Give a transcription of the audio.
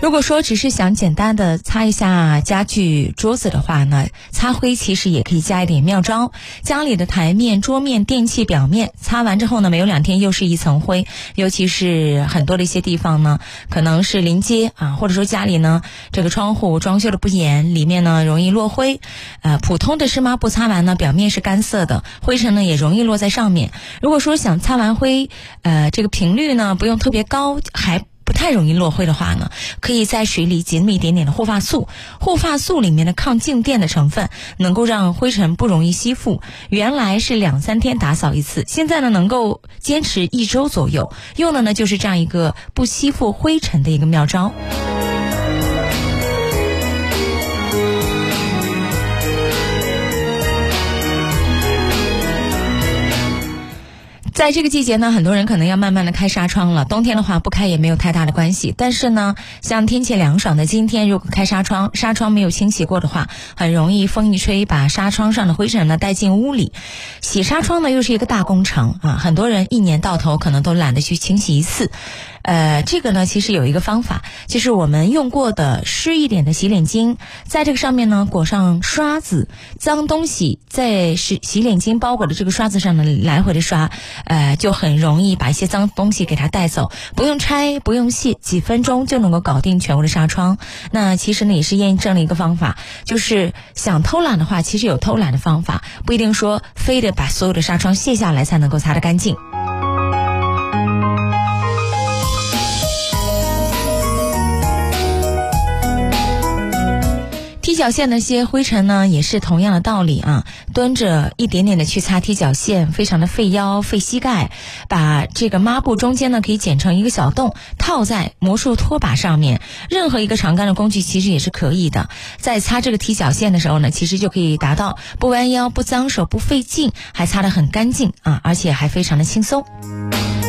如果说只是想简单的擦一下家具桌子的话呢，擦灰其实也可以加一点妙招。家里的台面、桌面、电器表面擦完之后呢，没有2天又是一层灰，尤其是很多的一些地方呢，可能是临街或者说家里呢这个窗户装修的不严，里面呢容易落灰。普通的湿抹布擦完呢，表面是干涩的，灰尘呢也容易落在上面。如果说想擦完灰，这个频率呢不用特别高，还不太容易落灰的话呢，可以在水里挤那么一点点的护发素。护发素里面的抗静电的成分能够让灰尘不容易吸附。原来是2-3天打扫一次，现在呢能够坚持1周左右。用的呢就是这样一个不吸附灰尘的一个妙招。在这个季节呢，很多人可能要慢慢的开纱窗了。冬天的话不开也没有太大的关系，但是呢，像天气凉爽的今天，如果开纱窗没有清洗过的话，很容易风一吹把纱窗上的灰尘呢带进屋里。洗纱窗呢又是一个大工程很多人一年到头可能都懒得去清洗一次。这个呢其实有一个方法，就是我们用过的湿一点的洗脸巾，在这个上面呢裹上刷子，脏东西在洗脸巾包裹的这个刷子上呢来回的刷，就很容易把一些脏东西给它带走，不用拆不用卸，几分钟就能够搞定全屋的纱窗。那其实呢也是验证了一个方法，就是想偷懒的话，其实有偷懒的方法，不一定说非得把所有的纱窗卸下来才能够擦得干净。踢脚线的些灰尘呢也是同样的道理蹲着一点点的去擦踢脚线，非常的费腰费膝盖。把这个抹布中间呢可以剪成一个小洞，套在魔术拖把上面，任何一个长杆的工具其实也是可以的。在擦这个踢脚线的时候呢，其实就可以达到不弯腰不脏手不费劲，还擦得很干净而且还非常的轻松。